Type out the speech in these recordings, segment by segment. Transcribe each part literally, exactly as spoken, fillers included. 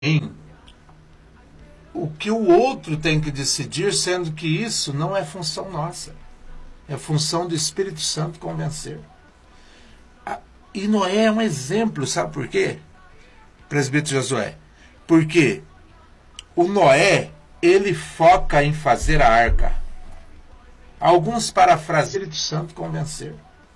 o que o outro tem que decidir, sendo que isso não é função nossa. É função do Espírito Santo convencer. E Noé é um exemplo, sabe por quê? Presbítero Josué. Porque o Noé, ele foca em fazer a arca. Alguns parafraseiam o Espírito Santo convencer.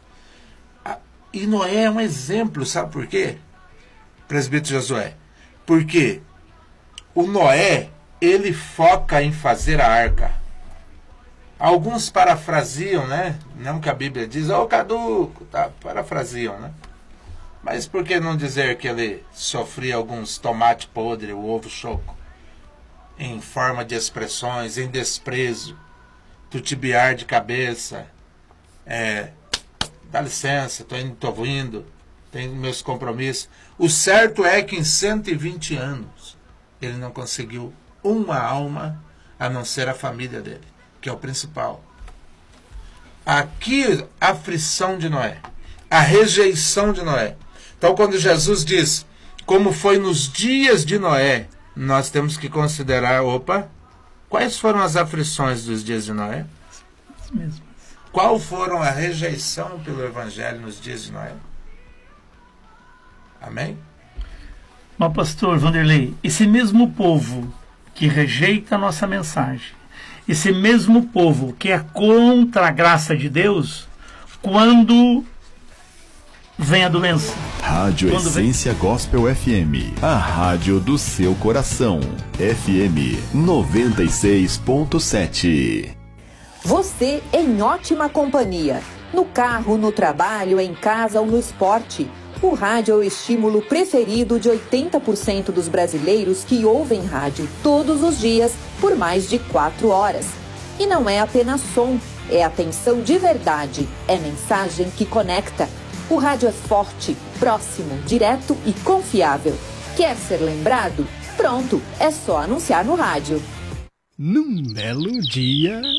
E Noé é um exemplo, sabe por quê? Presbítero Josué. Porque o Noé, ele foca em fazer a arca. Alguns parafraseiam, né? Não que a Bíblia diz, ô oh, caduco, tá? Parafraseiam, né? Mas por que não dizer que ele sofria alguns tomate podre, o ovo choco, em forma de expressões, em desprezo, tutibiar de cabeça, é, dá licença, tô indo, tô vindo, tenho meus compromissos. O certo é que em cento e vinte anos ele não conseguiu uma alma a não ser a família dele, que é o principal. Aqui a aflição de Noé, a rejeição de Noé. Então quando Jesus diz, como foi nos dias de Noé, nós temos que considerar, opa, quais foram as aflições dos dias de Noé? As mesmas. Qual foram a rejeição pelo Evangelho nos dias de Noé? Amém? Mas pastor Vanderlei, esse mesmo povo que rejeita a nossa mensagem, esse mesmo povo que é contra a graça de Deus, quando vem a doença. Rádio Quando Essência vem... Gospel F M, a rádio do seu coração. F M noventa e seis ponto sete. Você em ótima companhia. No carro, no trabalho, em casa ou no esporte. O rádio é o estímulo preferido de oitenta por cento dos brasileiros que ouvem rádio todos os dias por mais de quatro horas. E não é apenas som, é atenção de verdade, é mensagem que conecta. O rádio é forte, próximo, direto e confiável. Quer ser lembrado? Pronto, é só anunciar no rádio. Num belo dia...